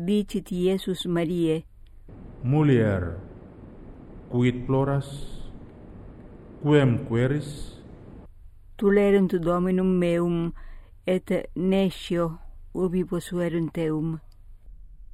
dicit Iesus Mariae, Mulier, quid ploras? Quem queris? tulerunt Dominum meum, et nescio ubi posuerunt eum.